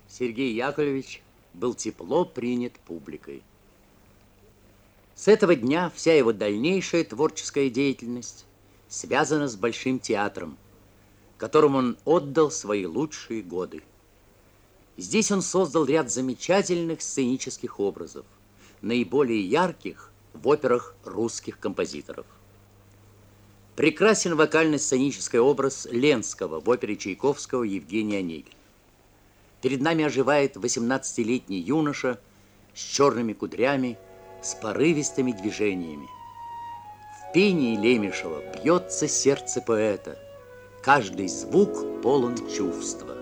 Сергей Яковлевич был тепло принят публикой. С этого дня вся его дальнейшая творческая деятельность связана с Большим театром, которому он отдал свои лучшие годы. Здесь он создал ряд замечательных сценических образов, наиболее ярких в операх русских композиторов. Прекрасен вокально-сценический образ Ленского в опере Чайковского «Евгений Онегин». Перед нами оживает 18-летний юноша с черными кудрями, с порывистыми движениями. В пении Лемешева бьется сердце поэта. Каждый звук полон чувства.